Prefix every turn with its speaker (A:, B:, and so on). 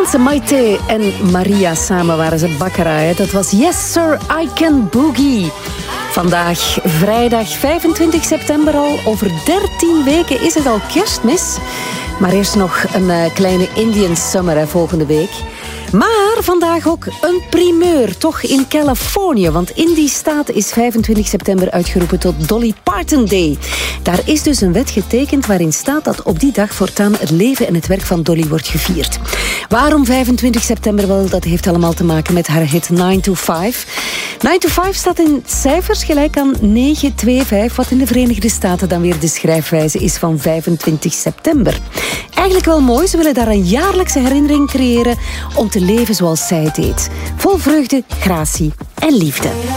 A: Franse Maite en Maria samen waren ze Baccarat. Dat was Yes Sir, I Can Boogie. Vandaag, vrijdag 25 september al. Over 13 weken is het al kerstmis. Maar eerst nog een kleine Indian Summer volgende week. Maar vandaag ook een primeur, toch in Californië. Want in die staat is 25 september uitgeroepen tot Dolly Parton Day. Daar is dus een wet getekend waarin staat dat op die dag voortaan het leven en het werk van Dolly wordt gevierd. Waarom 25 september? Wel, dat heeft allemaal te maken met haar hit 9 to 5. 9 to 5 staat in cijfers gelijk aan 925, wat in de Verenigde Staten dan weer de schrijfwijze is van 25 september. Eigenlijk wel mooi, ze willen daar een jaarlijkse herinnering creëren om te leven zoals zij het deed. Vol vreugde, gratie en liefde.